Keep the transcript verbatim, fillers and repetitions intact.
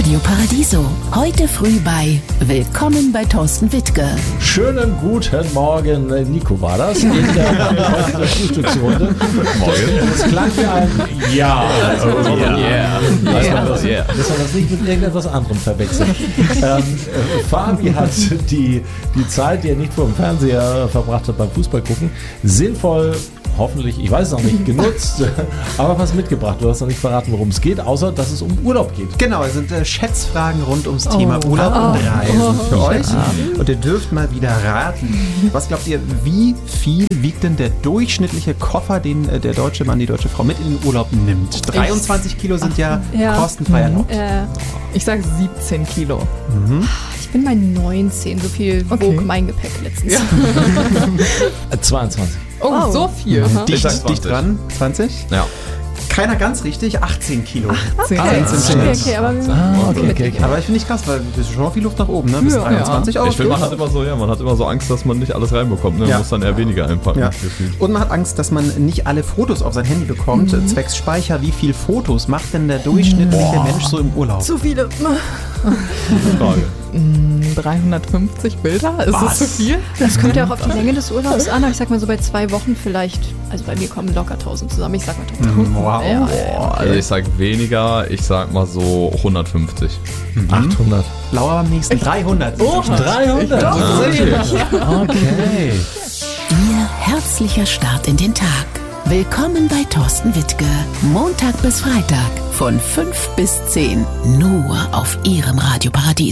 Radio Paradiso. Heute früh bei Willkommen bei Thorsten Wittke. Schönen guten Morgen, Nico war das, in der, in der Frühstücksrunde. Morgen. Das klang wie ein Ja. Oh, yeah. Yeah. Dass man das, yeah. dass man das nicht mit irgendetwas anderem verwechselt. ähm, äh, Fabi hat die, die Zeit, die er nicht vor dem Fernseher verbracht hat beim Fußball gucken, sinnvoll, hoffentlich, ich weiß es noch nicht, genutzt, aber was mitgebracht. Du hast noch nicht verraten, worum es geht, außer dass es um Urlaub geht. Genau, es sind äh, Schätzfragen rund ums oh. Thema Urlaub oh. und Reisen oh. für oh. euch. Oh. Und ihr dürft mal wieder raten. Was glaubt ihr, wie viel wiegt denn der durchschnittliche Koffer, den äh, der deutsche Mann, die deutsche Frau mit in den Urlaub nimmt? dreiundzwanzig Kilo sind ja, ja. kostenfrei erlaubt. Äh, ich sage siebzehn Kilo. Mhm. Ich bin bei neunzehn, so viel okay. wog mein Gepäck letztens. Ja. zweiundzwanzig. Oh, oh, so viel. Mhm. Dicht, dicht dran. zwanzig? Ja. Keiner ganz richtig, achtzehn Kilo. achtzehn. achtzehn. Okay, okay, aber, ah, okay, okay, okay. aber ich finde nicht krass, weil das ist schon viel Luft nach oben, ne? Bis ja, dreiundzwanzig ja. Euro. Ich finde, man hat immer so, ja, man hat immer so Angst, dass man nicht alles reinbekommt. Ne? Man ja. muss dann eher weniger einpacken. Ja. Und man hat Angst, dass man nicht alle Fotos auf sein Handy bekommt. Mhm. Zwecks Speicher, wie viele Fotos macht denn der durchschnittliche Boah. Mensch so im Urlaub? Zu viele. Gute Frage. dreihundertfünfzig Bilder? Ist Was? das zu viel? Das kommt ja auch auf die Länge des Urlaubs an, aber ich sag mal so bei zwei Wochen vielleicht, also bei mir kommen locker tausend zusammen, ich sag mal tausend. Wow. Ja, ja, ja. Also ich sag weniger, ich sag mal so hundertfünfzig. Mhm. achthundert. Laura am nächsten. dreihundert. Oh, dreihundert. Doch, ah, okay. okay. Ihr herzlicher Start in den Tag. Willkommen bei Thorsten Wittke. Montag bis Freitag von fünf bis zehn. Nur auf Ihrem Radio Paradiso.